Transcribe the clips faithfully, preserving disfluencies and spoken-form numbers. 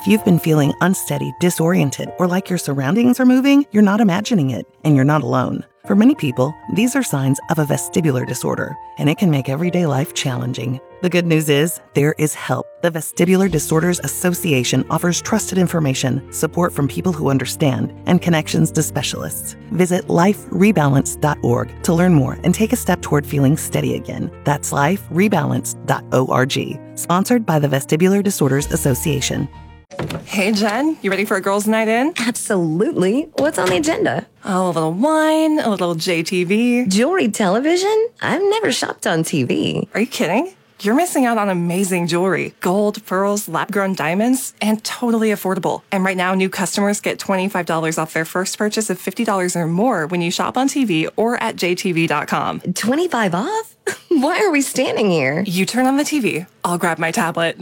If you've been feeling unsteady, disoriented, or like your surroundings are moving, you're not imagining it, and you're not alone. For many people, these are signs of a vestibular disorder, and it can make everyday life challenging. The good news is, there is help. The Vestibular Disorders Association offers trusted information, support from people who understand, and connections to specialists. Visit life rebalance dot org to learn more and take a step toward feeling steady again. That's life rebalance dot org. Sponsored by the Vestibular Disorders Association. Hey, Jen, you ready for a girls' night in? Absolutely. What's on the agenda? Oh, a little wine, a little J T V. Jewelry television? I've never shopped on T V. Are you kidding? You're missing out on amazing jewelry. Gold, pearls, lab-grown diamonds, and totally affordable. And right now, new customers get twenty-five dollars off their first purchase of fifty dollars or more when you shop on T V or at j t v dot com. twenty-five off? Why are we standing here? You turn on the T V. I'll grab my tablet.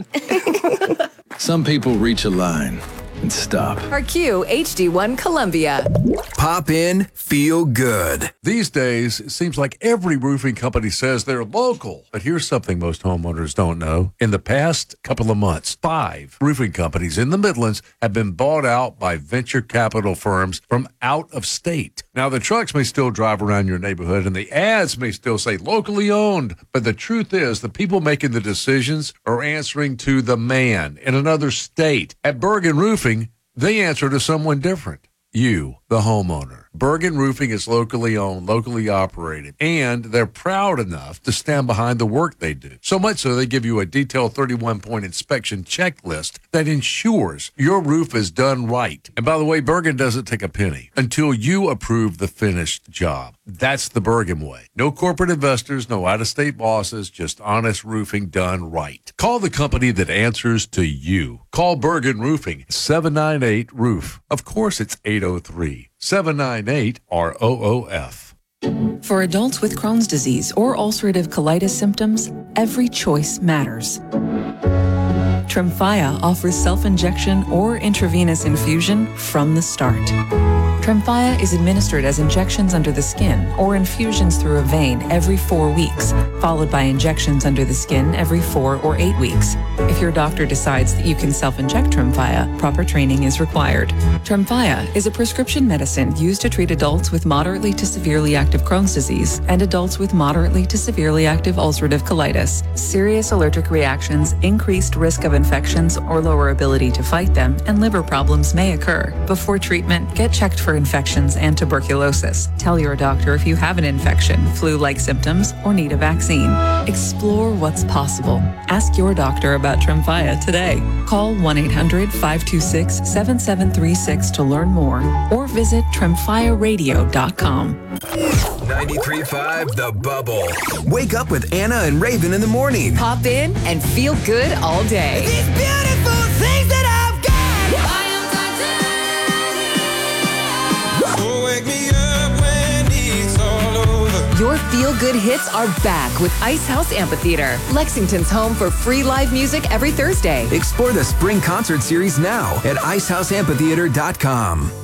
Some people reach a line and stop. R Q H D one Columbia. Pop in, feel good. These days, it seems like every roofing company says they're local. But here's something most homeowners don't know. In the past couple of months, five roofing companies in the Midlands have been bought out by venture capital firms from out of state. Now, the trucks may still drive around your neighborhood and the ads may still say locally owned. But the truth is, the people making the decisions are answering to the man in another state. At Bergen Roofing, they answer to someone different. You, the homeowner. Bergen Roofing is locally owned, locally operated, and they're proud enough to stand behind the work they do. So much so they give you a detailed thirty-one point inspection checklist that ensures your roof is done right. And by the way, Bergen doesn't take a penny until you approve the finished job. That's the Bergen way. No corporate investors, no out-of-state bosses, just honest roofing done right. Call the company that answers to you. Call Bergen Roofing, seven nine eight, roof. Of course, it's eight oh three, seven nine eight, R O O F. For adults with Crohn's disease or ulcerative colitis symptoms, every choice matters. Tremfya offers self-injection or intravenous infusion from the start. Tremfya is administered as injections under the skin or infusions through a vein every four weeks, followed by injections under the skin every four or eight weeks. If your doctor decides that you can self-inject Tremfya, proper training is required. Tremfya is a prescription medicine used to treat adults with moderately to severely active Crohn's disease and adults with moderately to severely active ulcerative colitis. Serious allergic reactions, increased risk of infections or lower ability to fight them, and liver problems may occur. Before treatment, get checked for infections and tuberculosis. Tell your doctor if you have an infection, flu-like symptoms, or need a vaccine. Explore what's possible. Ask your doctor about Tremfya today. Call one eight hundred, five two six, seven seven three six to learn more or visit tremfya radio dot com. ninety-three point five The Bubble. Wake up with Anna and Raven in the morning. Pop in and feel good all day. These beautiful things that I've got. I am Titanic. Oh, wake me up when it's all over. Your feel-good hits are back with Ice House Amphitheater, Lexington's home for free live music every Thursday. Explore the spring concert series now at ice house amphitheater dot com.